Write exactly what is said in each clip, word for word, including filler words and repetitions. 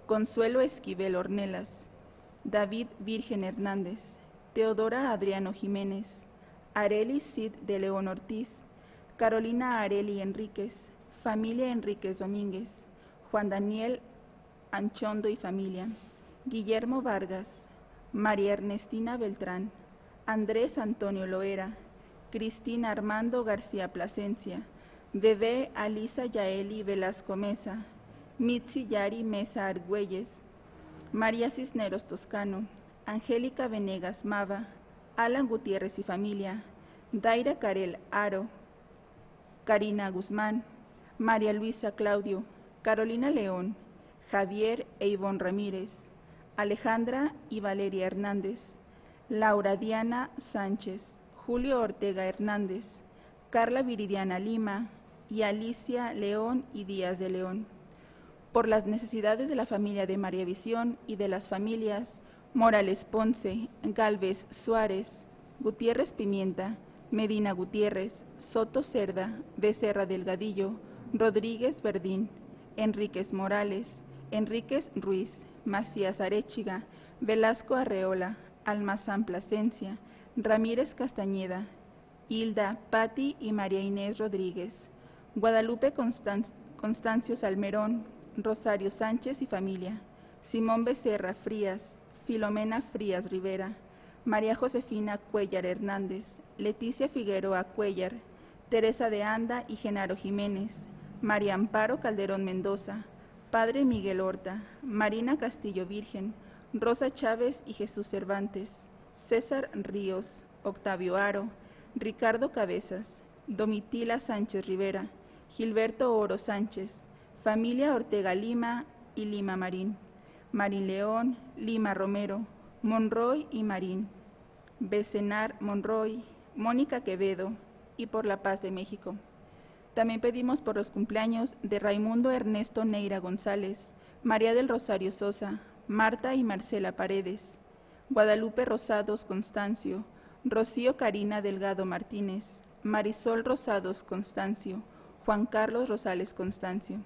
Consuelo Esquivel Ornelas, David Virgen Hernández, Teodora Adriano Jiménez, Areli Cid de León Ortiz, Carolina Areli Enríquez, familia Enríquez Domínguez, Juan Daniel Anchondo y familia, Guillermo Vargas, María Ernestina Beltrán, Andrés Antonio Loera, Cristina Armando García Plasencia, Bebé Alisa Yaeli Velasco Mesa, Mitzi Yari Mesa Argüelles, María Cisneros Toscano, Angélica Venegas Mava, Alan Gutiérrez y familia, Daira Carel Aro, Karina Guzmán, María Luisa Claudio, Carolina León, Javier e Ivonne Ramírez, Alejandra y Valeria Hernández, Laura Diana Sánchez, Julio Ortega Hernández, Carla Viridiana Lima y Alicia León y Díaz de León. Por las necesidades de la familia de María Visión y de las familias Morales Ponce, Galvez Suárez, Gutiérrez Pimienta, Medina Gutiérrez, Soto Cerda, Becerra Delgadillo, Rodríguez Verdín, Enríquez Morales, Enríquez Ruiz, Macías Arechiga, Velasco Arreola, Almazán Plasencia, Ramírez Castañeda, Hilda, Patti y María Inés Rodríguez, Guadalupe Constan- Constancio Salmerón, Rosario Sánchez y familia, Simón Becerra Frías, Filomena Frías Rivera, María Josefina Cuellar Hernández, Leticia Figueroa Cuellar, Teresa de Anda y Genaro Jiménez, María Amparo Calderón Mendoza, Padre Miguel Horta, Marina Castillo Virgen, Rosa Chávez y Jesús Cervantes, César Ríos, Octavio Aro, Ricardo Cabezas, Domitila Sánchez Rivera, Gilberto Oro Sánchez, familia Ortega Lima y Lima Marín, Marín León, Lima Romero, Monroy y Marín, Becenar Monroy, Mónica Quevedo y por la paz de México. También pedimos por los cumpleaños de Raimundo Ernesto Neira González, María del Rosario Sosa, Marta y Marcela Paredes, Guadalupe Rosados Constancio, Rocío Karina Delgado Martínez, Marisol Rosados Constancio, Juan Carlos Rosales Constancio.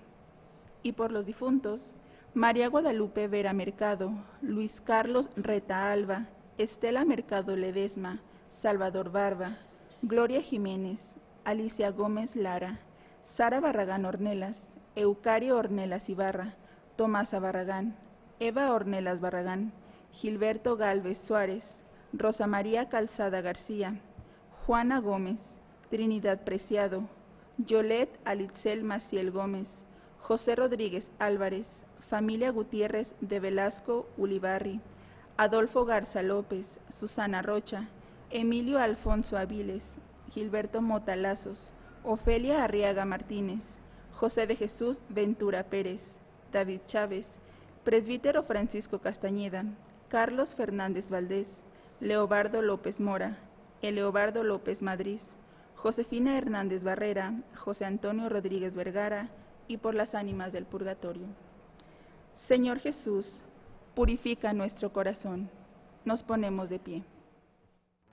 Y por los difuntos, María Guadalupe Vera Mercado, Luis Carlos Reta Alba, Estela Mercado Ledesma, Salvador Barba, Gloria Jiménez, Alicia Gómez Lara, Sara Barragán Ornelas, Eucario Ornelas Ibarra, Tomasa Barragán, Eva Ornelas Barragán, Gilberto Galvez Suárez, Rosa María Calzada García, Juana Gómez, Trinidad Preciado, Yolet Alitzel Maciel Gómez, José Rodríguez Álvarez, familia Gutiérrez de Velasco Ulibarri, Adolfo Garza López, Susana Rocha, Emilio Alfonso Aviles, Gilberto Motalazos, Ofelia Arriaga Martínez, José de Jesús Ventura Pérez, David Chávez, presbítero Francisco Castañeda, Carlos Fernández Valdés, Leobardo López Mora, Eleobardo López Madrid, Josefina Hernández Barrera, José Antonio Rodríguez Vergara y por las ánimas del purgatorio. Señor Jesús, purifica nuestro corazón. Nos ponemos de pie.